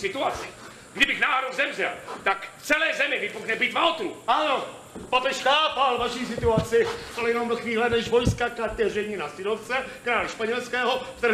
situaci. Kdybych náhodou zemřel, tak v celé zemi vypukne bitva o trůn. Ano, papež chápal vaši situaci, ale jenom do chvíle, než vojska Kateřiny na Synovce, krále španělského,